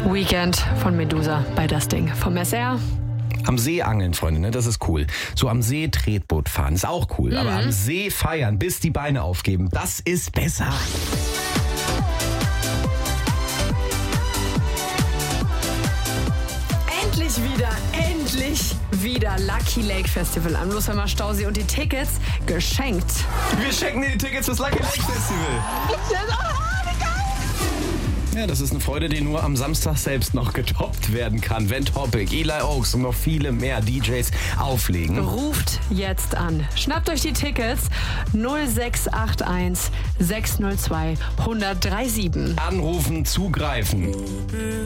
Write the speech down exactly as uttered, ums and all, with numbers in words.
Weekend von Medusa bei Das Ding vom S R. Am See angeln, Freunde, ne? Das ist cool. So am See Tretboot fahren ist auch cool. Mhm. Aber am See feiern, bis die Beine aufgeben, das ist besser. Endlich wieder, endlich wieder Lucky Lake Festival am Lusheimer Stausee und die Tickets geschenkt. Wir schenken dir die Tickets fürs Lucky Lake Festival. Ja, das ist eine Freude, die nur am Samstag selbst noch getoppt werden kann. Wenn Topic, Eli Oaks und noch viele mehr D Js auflegen. Ruft jetzt an. Schnappt euch die Tickets null sechs acht eins sechs null zwei eins null drei sieben. Anrufen, zugreifen.